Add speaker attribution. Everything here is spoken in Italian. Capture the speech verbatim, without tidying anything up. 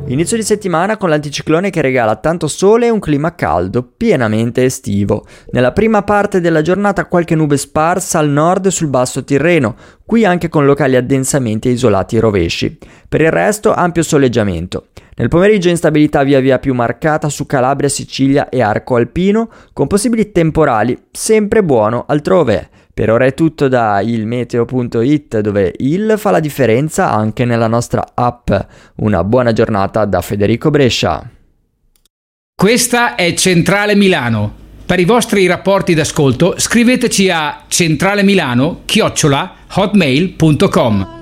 Speaker 1: Inizio di settimana con l'anticiclone che regala tanto sole e un clima caldo, pienamente estivo. Nella prima parte della giornata qualche nube sparsa al nord e sul basso Tirreno, qui anche con locali addensamenti e isolati rovesci. Per il resto ampio soleggiamento. Nel pomeriggio instabilità via via più marcata su Calabria, Sicilia e Arco Alpino, con possibili temporali, sempre buono altrove. Per ora è tutto da ilmeteo punto it, dove il fa la differenza anche nella nostra app. Una buona giornata da Federico Brescia.
Speaker 2: Questa è Centrale Milano. Per i vostri rapporti d'ascolto scriveteci a centralemilano chiocciola hotmail punto com.